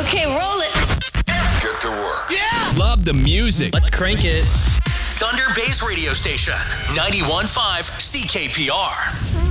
Okay, roll it. Let's get to work. Yeah! Love the music. Let's crank it. Thunder Bay's radio station, 91.5 CKPR.